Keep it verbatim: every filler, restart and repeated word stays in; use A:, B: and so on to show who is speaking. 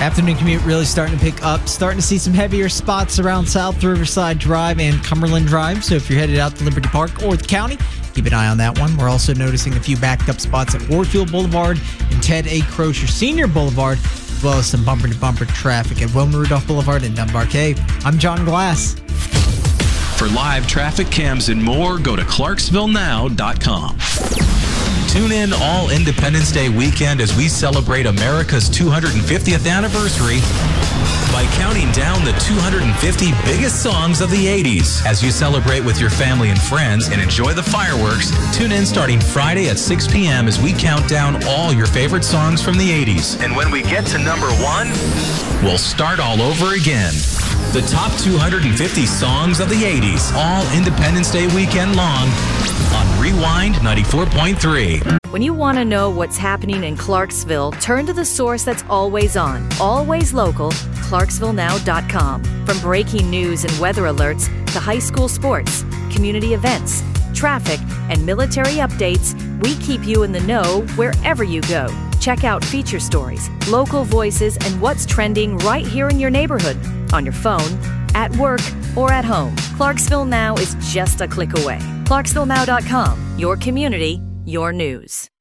A: Afternoon commute really starting to pick up. Starting to see some heavier spots around South Riverside Drive and Cumberland Drive. So if you're headed out to Liberty Park or the county, keep an eye on that one. We're also noticing a few backed up spots at Warfield Boulevard and Ted A. Crozier Senior Boulevard, as well as some bumper-to-bumper traffic at Wilma Rudolph Boulevard and Dunbar Cave. I'm John Glass.
B: For live traffic cams and more, go to clarksville now dot com. Tune in all Independence Day weekend as we celebrate America's two hundred fiftieth anniversary by counting down the two hundred fifty biggest songs of the eighties. As you celebrate with your family and friends and enjoy the fireworks, tune in starting Friday at six p.m. as we count down all your favorite songs from the eighties. And when we get to number one, we'll start all over again. The top two hundred fifty songs of the eighties, all Independence Day weekend long on Rewind ninety-four point three.
C: When you want to know what's happening in Clarksville, turn to the source that's always on, always local, clarksville now dot com. From breaking news and weather alerts to high school sports, community events, traffic, and military updates, we keep you in the know wherever you go. Check out feature stories, local voices, and what's trending right here in your neighborhood, on your phone, at work, or at home. Clarksville Now is just a click away. clarksville now dot com, your community, your news.